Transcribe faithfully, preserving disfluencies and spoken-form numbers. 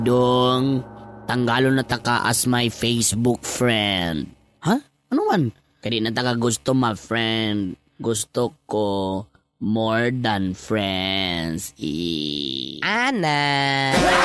Dong, tanggalon na taka as my Facebook friend. Ha? Ano man? Kadi na taka gusto ma friend. Gusto ko more than friends. E- Ana.